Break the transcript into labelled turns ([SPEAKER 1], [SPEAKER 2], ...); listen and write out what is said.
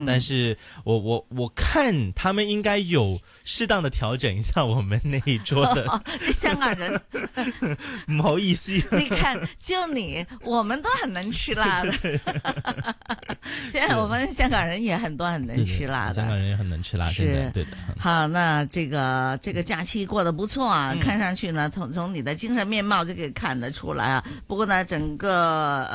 [SPEAKER 1] 但是我看他们应该有適當的調整一下我們那一桌的。
[SPEAKER 2] 這香港人
[SPEAKER 1] 唔好意思，
[SPEAKER 2] 你看就你我們都很能吃辣的。現在我們香港人也很多很能吃辣的，
[SPEAKER 1] 香港人也很能吃辣，
[SPEAKER 2] 是
[SPEAKER 1] 對的。
[SPEAKER 2] 好，那這個假期過得不錯啊，看上去呢從你的精神面貌就可以看得出來啊。不過呢整個